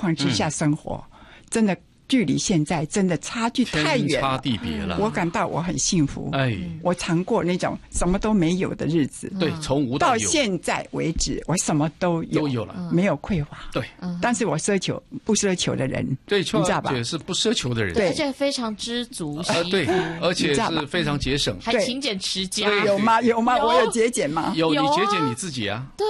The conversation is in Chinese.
况之下生活，真的距离现在真的差距太远了， 天差地别了。 我感到我很幸福，我尝过那种什么都没有的日子， 对，从无到现在为止，我什么都有了， 没有匮乏， 对， 但是我不奢求的人， 对， 你知道吧？ 也是不奢求的人， 对，而且非常知足， 对，而且是非常节省， 还勤俭持家， 有吗？我有节俭吗？ 有，你节俭你自己啊。